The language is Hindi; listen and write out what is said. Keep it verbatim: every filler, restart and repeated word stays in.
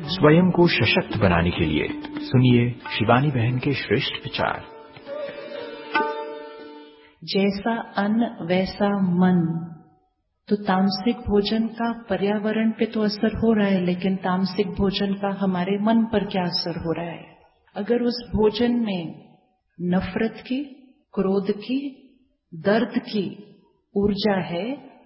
स्वयं को सशक्त बनाने के लिए सुनिए शिवानी बहन के श्रेष्ठ विचार। जैसा अन्न वैसा मन। तो तामसिक भोजन का पर्यावरण पे तो असर हो रहा है, लेकिन तामसिक भोजन का हमारे मन पर क्या असर हो रहा है? अगर उस भोजन में नफरत की, क्रोध की, दर्द की ऊर्जा है